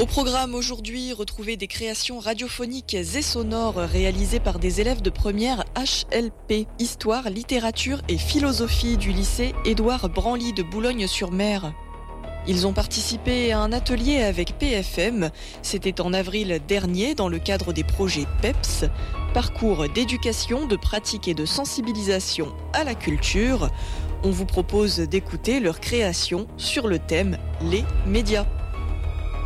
Au programme aujourd'hui, retrouvez des créations radiophoniques et sonores réalisées par des élèves de première HLP, Histoire, littérature et philosophie du lycée Édouard Branly de Boulogne-sur-Mer. Ils ont participé à un atelier avec PFM, c'était en avril dernier dans le cadre des projets PEPS, parcours d'éducation, de pratique et de sensibilisation à la culture. On vous propose d'écouter leur création sur le thème « Les médias ».